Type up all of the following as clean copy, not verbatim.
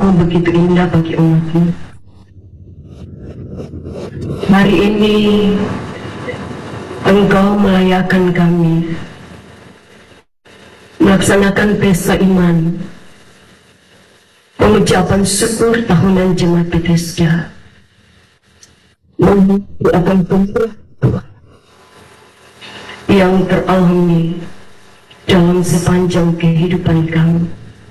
Engkau begitu indah bagi umatmu. Hari ini Engkau melayakan kami melaksanakan pesta iman, pengucapan syukur tahunan Jemaat Bethesda, mengucapkan kumpul yang teralami dalam sepanjang kehidupan kami.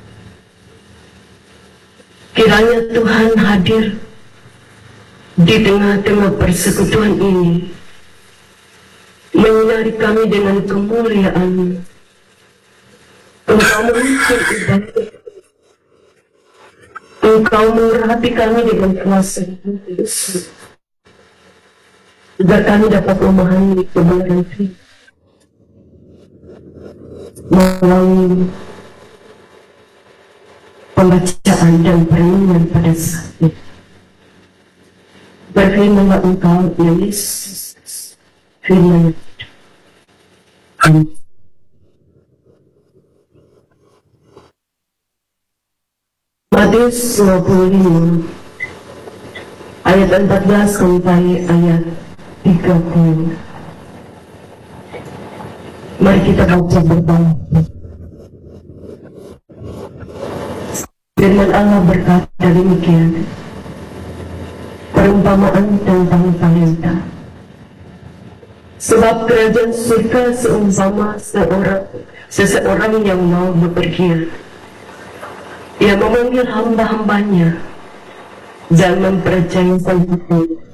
Kiranya Tuhan hadir di tengah-tengah persekutuan ini, menyinari kami dengan kemuliaan. Engkau memimpin ibadah, Engkau mengurapi kami dengan kuasa Yesus, agar kami dapat memahami kebenaran Kristus melalui pembacaan dan perenungan pada saat ini. Berfirmanlah Engkau, ya Yesus, firman Matius 25 ayat 14 sampai ayat 30. Mari kita baca bersama. Firman Allah berkata demikian, perumpamaan tentang talenta. Sebab kerajaan surga seumpama seseorang yang mau bepergian. Ia memanggil hamba-hambanya dan mempercayakan itu